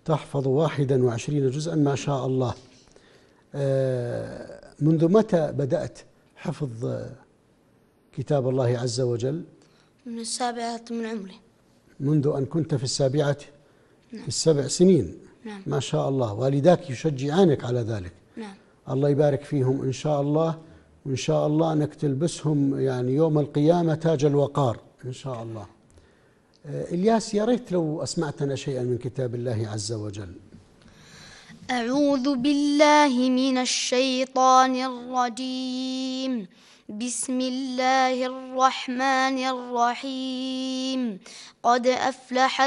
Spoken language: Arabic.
تحفظ 21 جزءا ما شاء الله. منذ متى بدأت حفظ كتاب الله عز وجل؟ من 7 من عمري. منذ أن كنت في 7 في 7 سنين. نعم. ما شاء الله، والداك يشجعانك على ذلك. نعم. الله يبارك فيهم إن شاء الله، وإن شاء الله أنك تلبسهم يعني يوم القيامة تاج الوقار إن شاء الله. إلياس، يا ريت لو أسمعتنا شيئا من كتاب الله عز وجل. أعوذ بالله من الشيطان الرجيم. بسم الله الرحمن الرحيم. قد أفلح